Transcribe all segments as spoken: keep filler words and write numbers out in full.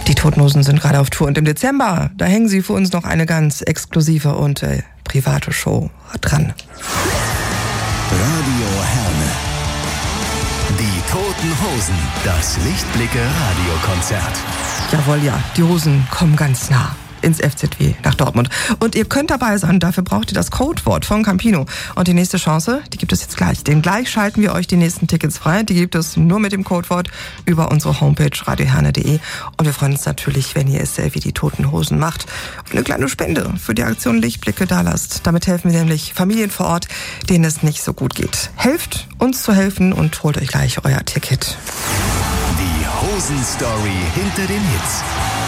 Die Toten Hosen sind gerade auf Tour und im Dezember, da hängen sie für uns noch eine ganz exklusive und äh, private Show dran. Radio Herne. Die Toten Hosen, das Lichtblicke-Radiokonzert. Jawohl, ja, die Hosen kommen ganz nah ins F Z W nach Dortmund. Und ihr könnt dabei sein, dafür braucht ihr das Codewort von Campino. Und die nächste Chance, die gibt es jetzt gleich. Denn gleich schalten wir euch die nächsten Tickets frei. Die gibt es nur mit dem Codewort über unsere Homepage radioherne punkt de. Und wir freuen uns natürlich, wenn ihr es wie die Toten Hosen macht und eine kleine Spende für die Aktion Lichtblicke da lasst. Damit helfen wir nämlich Familien vor Ort, denen es nicht so gut geht. Helft uns zu helfen und holt euch gleich euer Ticket. Die Hosen-Story hinter den Hits.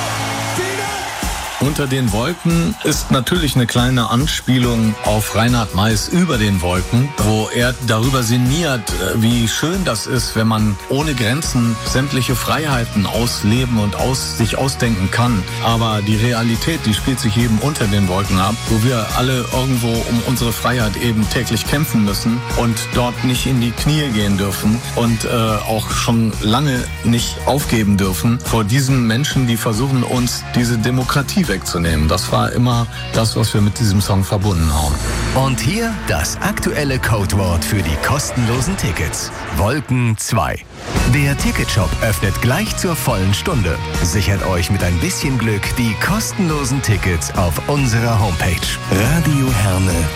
Unter den Wolken ist natürlich eine kleine Anspielung auf Reinhard Mey's Über den Wolken, wo er darüber sinniert, wie schön das ist, wenn man ohne Grenzen sämtliche Freiheiten ausleben und aus, sich ausdenken kann. Aber die Realität, die spielt sich eben unter den Wolken ab, wo wir alle irgendwo um unsere Freiheit eben täglich kämpfen müssen und dort nicht in die Knie gehen dürfen und äh, auch schon lange nicht aufgeben dürfen vor diesen Menschen, die versuchen, uns diese Demokratie wegzunehmen. Das war immer das, was wir mit diesem Song verbunden haben. Und hier das aktuelle Codewort für die kostenlosen Tickets. Wolken zwei. Der Ticketshop öffnet gleich zur vollen Stunde. Sichert euch mit ein bisschen Glück die kostenlosen Tickets auf unserer Homepage radioherne